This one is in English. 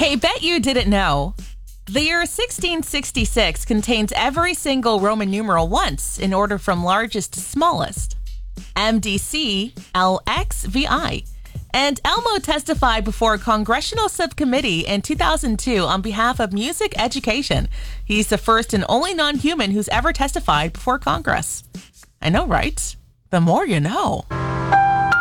Hey, bet you didn't know. The year 1666 contains every single Roman numeral once in order from largest to smallest. MDC LXVI. And Elmo testified before a congressional subcommittee in 2002 on behalf of music education. He's the first and only non-human who's ever testified before Congress. I know, right? The more you know.